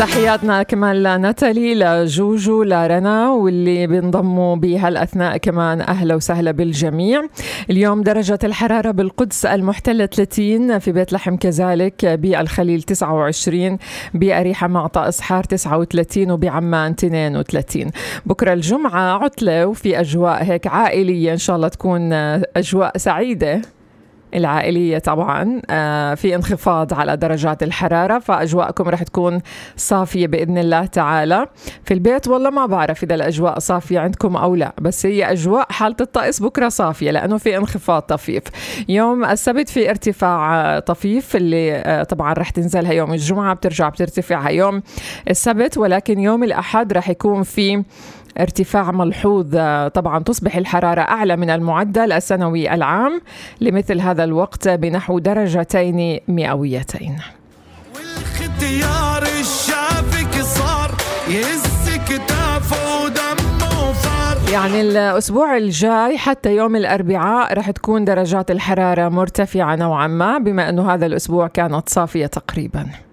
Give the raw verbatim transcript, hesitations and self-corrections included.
تحياتنا كمان لناتالي، لجوجو، لرنا، واللي بينضموا بهالأثناء كمان أهلا وسهلا بالجميع. اليوم درجة الحرارة بالقدس المحتلة ثلاثين، في بيت لحم كذلك، بالخليل تسعة وعشرين، بأريحة مع طقس حار تسعة وثلاثين، وبعمان اثنين وثلاثين. بكرة الجمعة عطلة وفي أجواء هيك عائلية، إن شاء الله تكون أجواء سعيدة العائلية طبعا. في انخفاض على درجات الحرارة، فأجواءكم رح تكون صافية بإذن الله تعالى. في البيت والله ما بعرف إذا الأجواء صافية عندكم أو لا، بس هي أجواء حالة الطقس بكرة صافية لأنه في انخفاض طفيف. يوم السبت في ارتفاع طفيف، اللي طبعا رح تنزلها يوم الجمعة، بترجع بترتفعها يوم السبت، ولكن يوم الأحد رح يكون في ارتفاع ملحوظ. طبعا تصبح الحرارة أعلى من المعدل السنوي العام لمثل هذا الوقت بنحو درجتين مئويتين. والختيار الشافك صار يهز كتافه ودمه فار. يعني الأسبوع الجاي حتى يوم الأربعاء رح تكون درجات الحرارة مرتفعة نوعا ما، بما أنه هذا الأسبوع كانت صافية تقريبا.